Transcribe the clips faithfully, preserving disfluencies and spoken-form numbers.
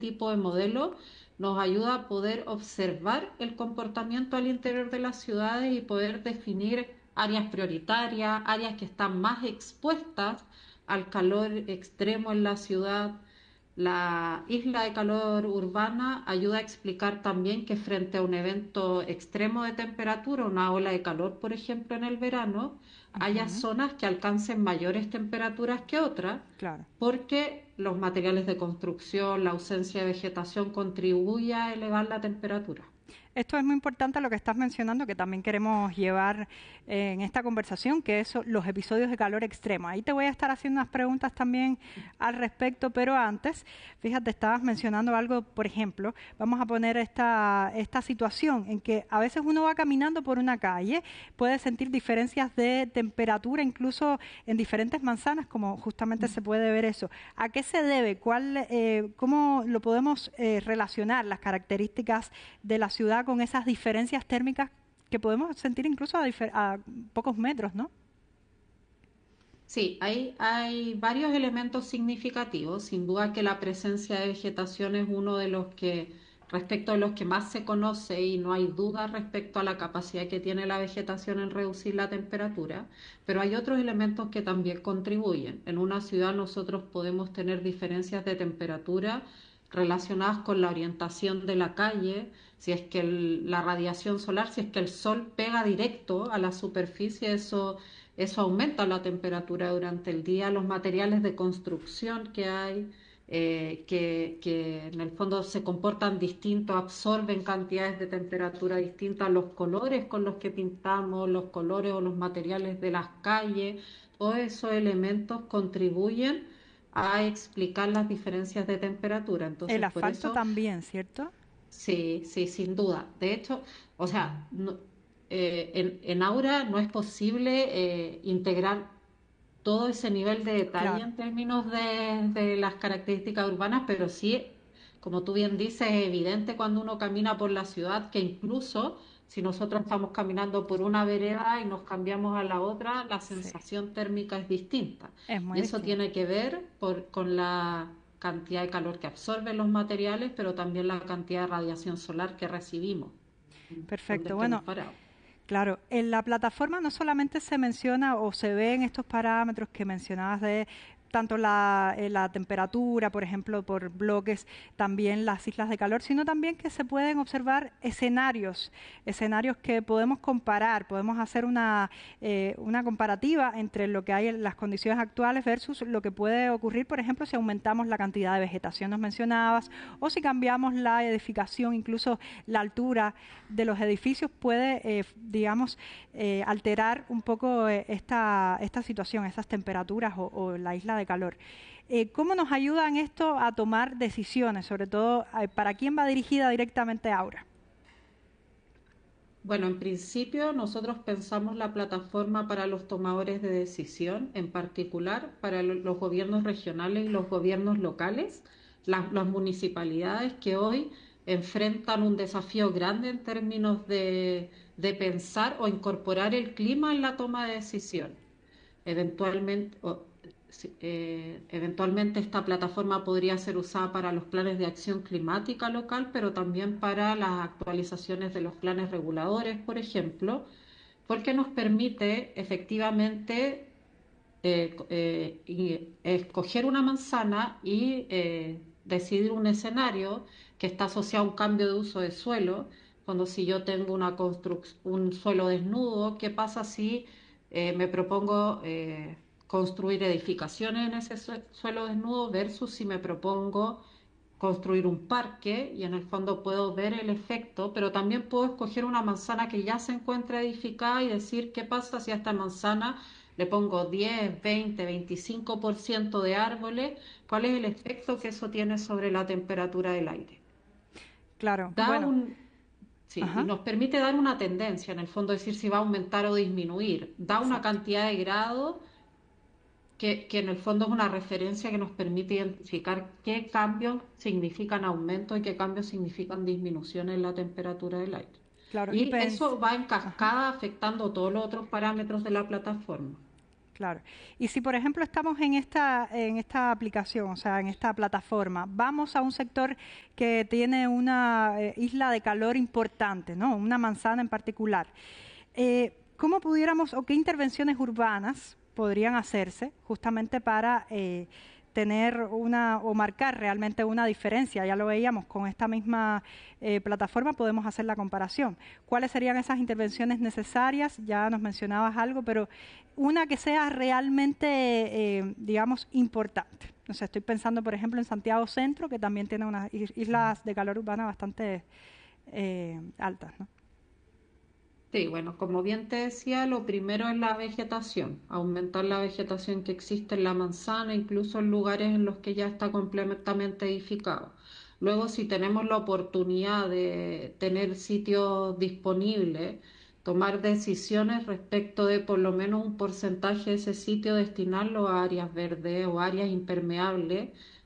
tipo de modelo nos ayuda a poder observar el comportamiento al interior de las ciudades y poder definir áreas prioritarias, áreas que están más expuestas al calor extremo en la ciudad. La isla de calor urbana ayuda a explicar también que frente a un evento extremo de temperatura, una ola de calor, por ejemplo, en el verano, haya Ujú, zonas que alcancen mayores temperaturas que otras, claro. porque los materiales de construcción, la ausencia de vegetación contribuye a elevar la temperatura. Esto es muy importante lo que estás mencionando, que también queremos llevar eh, en esta conversación, que es los episodios de calor extremo. Ahí te voy a estar haciendo unas preguntas también al respecto, pero antes, fíjate, estabas mencionando algo, por ejemplo, vamos a poner esta, esta situación en que a veces uno va caminando por una calle, puede sentir diferencias de temperatura, incluso en diferentes manzanas, como justamente se puede ver eso. ¿A qué se debe? ¿Cuál, eh, ¿Cómo lo podemos eh, relacionar las características de la ciudad con esas diferencias térmicas que podemos sentir incluso a, a pocos metros, ¿no? Sí, hay, hay varios elementos significativos. Sin duda que la presencia de vegetación es uno de los que, respecto a los que más se conoce, y no hay duda respecto a la capacidad que tiene la vegetación en reducir la temperatura, pero hay otros elementos que también contribuyen. En una ciudad nosotros podemos tener diferencias de temperatura relacionadas con la orientación de la calle, si es que el- la radiación solar, si es que el sol pega directo a la superficie, eso eso aumenta la temperatura durante el día, los materiales de construcción que hay, eh, que, que en el fondo se comportan distintos, absorben cantidades de temperatura distintas, los colores con los que pintamos, los colores o los materiales de las calles, todos esos elementos contribuyen a explicar las diferencias de temperatura. El Entonces, por asfalto eso también, ¿cierto? sí, sí, sin duda. De hecho, o sea, no- eh, en, en Aura no es posible eh, integrar todo ese nivel de detalle Claro. en términos de, de las características urbanas, pero sí, como tú bien dices, es evidente cuando uno camina por la ciudad que incluso si nosotros estamos caminando por una vereda y nos cambiamos a la otra, la Sí, sensación térmica es distinta. es muy Y eso distinto. tiene que ver por, con la cantidad de calor que absorben los materiales, pero también la cantidad de radiación solar que recibimos donde Perfecto. estemos Bueno, parados. claro, en la plataforma no solamente se menciona o se ven estos parámetros que mencionabas de tanto la, eh, la temperatura, por ejemplo, por bloques, también las islas de calor, sino también que se pueden observar escenarios, escenarios que podemos comparar, podemos hacer una, eh, una comparativa entre lo que hay en las condiciones actuales versus lo que puede ocurrir, por ejemplo, si aumentamos la cantidad de vegetación, nos mencionabas, o si cambiamos la edificación, incluso la altura de los edificios puede, eh, digamos, eh, alterar un poco eh, esta, esta situación, esas temperaturas o, o la isla de calor. Eh, ¿Cómo nos ayudan esto a tomar decisiones? Sobre todo, eh, ¿para quién va dirigida directamente Aura? Bueno, en principio nosotros pensamos la plataforma para los tomadores de decisión, en particular para lo- los gobiernos regionales y los gobiernos locales, las, las municipalidades que hoy enfrentan un desafío grande en términos de, de pensar o incorporar el clima en la toma de decisión. Eventualmente, o, si- eh, eventualmente esta plataforma podría ser usada para los planes de acción climática local, pero también para las actualizaciones de los planes reguladores, por ejemplo, porque nos permite efectivamente eh, eh, y escoger una manzana y eh, decidir un escenario que está asociado a un cambio de uso de suelo. Cuando si yo tengo una construc- un suelo desnudo, ¿qué pasa si eh, me propongo eh, construir edificaciones en ese sue- suelo desnudo versus si me propongo construir un parque y en el fondo puedo ver el efecto, pero también puedo escoger una manzana que ya se encuentra edificada y decir qué pasa si a esta manzana le pongo diez, veinte, veinticinco por ciento de árboles, cuál es el efecto que eso tiene sobre la temperatura del aire. Claro, Da bueno, un, sí, y ajá, nos permite dar una tendencia, en el fondo decir si va a aumentar o disminuir. Da una exacto. cantidad de grados que, que en el fondo es una referencia que nos permite identificar qué cambios significan aumento y qué cambios significan disminución en la temperatura del aire. Claro, y Y pens eso va en ajá. cascada afectando todos los otros parámetros de la plataforma. Claro. Y si, por ejemplo, estamos en esta, en esta aplicación, o sea, en esta plataforma, vamos a un sector que tiene una eh, isla de calor importante, ¿no? Una manzana en particular. Eh, ¿Cómo pudiéramos o qué intervenciones urbanas podrían hacerse justamente para eh, tener una o marcar realmente una diferencia? Ya lo veíamos con esta misma eh, plataforma, podemos hacer la comparación. ¿Cuáles serían esas intervenciones necesarias? Ya nos mencionabas algo, pero una que sea realmente, eh, digamos, importante. No sé, estoy pensando, por ejemplo, en Santiago Centro, que también tiene unas islas de calor urbana bastante eh, altas, ¿no? Sí, bueno, como bien te decía, lo primero es la vegetación, aumentar la vegetación que existe en la manzana, incluso en lugares en los que ya está completamente edificado. Luego, si tenemos la oportunidad de tener sitios disponibles, tomar decisiones respecto de por lo menos un porcentaje de ese sitio, destinarlo a áreas verdes o áreas impermeables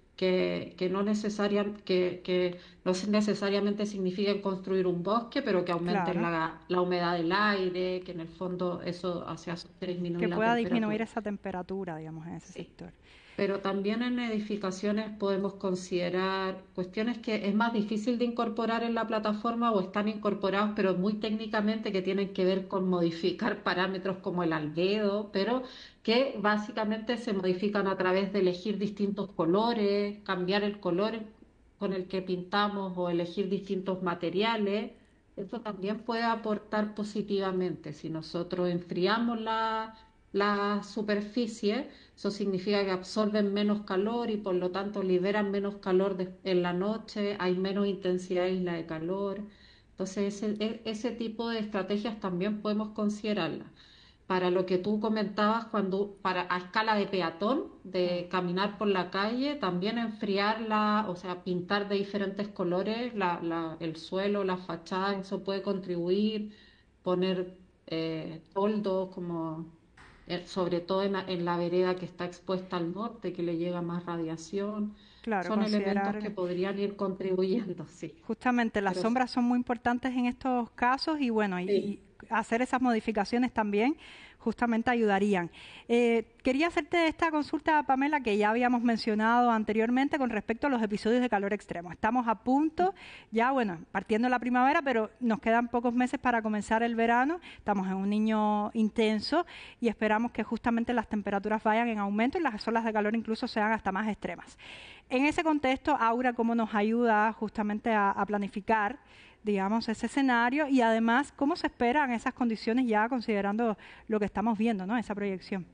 que, que no necesaria, que, que no necesariamente significa construir un bosque, pero que aumenten Claro, la, la humedad del aire, que en el fondo eso hace, hace disminuir que la pueda disminuir temperatura. esa temperatura, digamos, en ese Sí. sector. Pero también en edificaciones podemos considerar cuestiones que es más difícil de incorporar en la plataforma o están incorporados, pero muy técnicamente que tienen que ver con modificar parámetros como el albedo, pero que básicamente se modifican a través de elegir distintos colores, cambiar el color con el que pintamos o elegir distintos materiales. Eso también puede aportar positivamente. Si nosotros enfriamos la, la superficie, eso significa que absorben menos calor y por lo tanto liberan menos calor de- en la noche, hay menos intensidad de isla de calor. Entonces, ese, e- ese tipo de estrategias también podemos considerarlas. Para lo que tú comentabas, cuando para a escala de peatón, Mm. de caminar por la calle, también enfriarla, o sea, pintar de diferentes colores la, la- el suelo, la fachada, eso puede contribuir, poner eh, toldos como eh, sobre todo en la, en la vereda que está expuesta al norte, que le llega más radiación. Claro, Son elementos que considerar. podrían ir contribuyendo, sí. Justamente las Pero sombras son muy importantes en estos casos y bueno, y, sí, y hacer esas modificaciones también justamente ayudarían. Eh, quería hacerte esta consulta, Pamela, que ya habíamos mencionado anteriormente con respecto a los episodios de calor extremo. Estamos a punto, ya bueno, partiendo la primavera, pero nos quedan pocos meses para comenzar el verano. Estamos en un niño intenso y esperamos que justamente las temperaturas vayan en aumento y las olas de calor incluso sean hasta más extremas. En ese contexto, Aura, ¿cómo nos ayuda justamente a, a planificar, digamos, ese escenario y además cómo se esperan esas condiciones ya considerando lo que estamos viendo, ¿no? Esa proyección.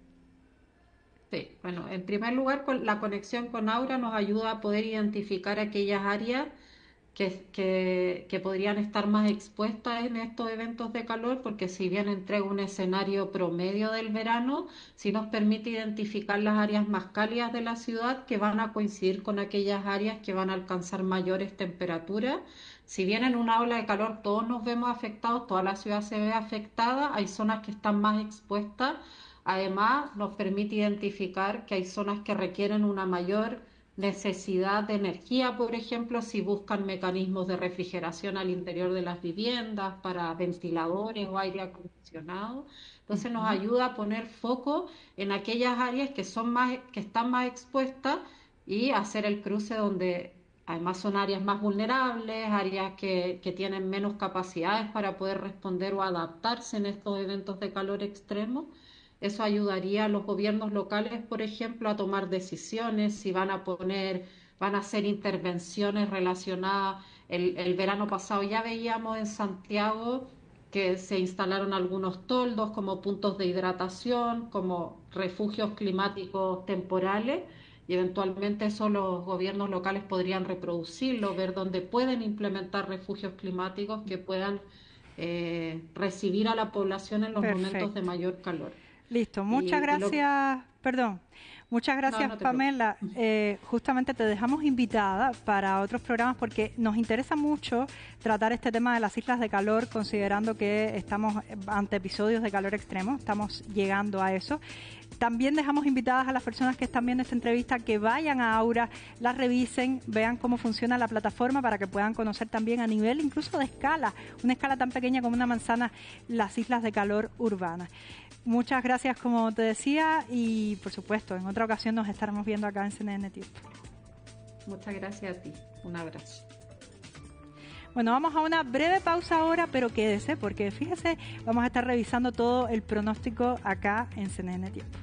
sí. Bueno, en primer lugar, con la conexión con Aura nos ayuda a poder identificar aquellas áreas que, que, que podrían estar más expuestas en estos eventos de calor, porque si bien entrega un escenario promedio del verano, sí nos permite identificar las áreas más cálidas de la ciudad que van a coincidir con aquellas áreas que van a alcanzar mayores temperaturas. Si bien en una ola de calor todos nos vemos afectados, toda la ciudad se ve afectada, hay zonas que están más expuestas. Además, nos permite identificar que hay zonas que requieren una mayor necesidad de energía, por ejemplo, si buscan mecanismos de refrigeración al interior de las viviendas para ventiladores o aire acondicionado. Entonces nos Ujú. ayuda a poner foco en aquellas áreas que son más, que están más expuestas y hacer el cruce donde además son áreas más vulnerables, áreas que, que tienen menos capacidades para poder responder o adaptarse en estos eventos de calor extremo. Eso ayudaría a los gobiernos locales, por ejemplo, a tomar decisiones, si van a poner, van a hacer intervenciones relacionadas. El, el verano pasado ya veíamos en Santiago que se instalaron algunos toldos como puntos de hidratación, como refugios climáticos temporales, y eventualmente eso los gobiernos locales podrían reproducirlo, ver dónde pueden implementar refugios climáticos que puedan eh, recibir a la población en los momentos de Perfecto. mayor calor. Listo, muchas Y, y lo, gracias, perdón, muchas no, gracias no te preocupes. Pamela. Eh, justamente te dejamos invitada para otros programas porque nos interesa mucho tratar este tema de las islas de calor, considerando que estamos ante episodios de calor extremo, estamos llegando a eso. También dejamos invitadas a las personas que están viendo esta entrevista que vayan a Aura, la revisen, vean cómo funciona la plataforma para que puedan conocer también a nivel incluso de escala, una escala tan pequeña como una manzana, las islas de calor urbanas. Muchas gracias, como te decía, y por supuesto, en otra ocasión nos estaremos viendo acá en C N N Tiempo. Muchas gracias a ti. Un abrazo. Bueno, vamos a una breve pausa ahora, pero quédese porque fíjese, vamos a estar revisando todo el pronóstico acá en C N N Tiempo.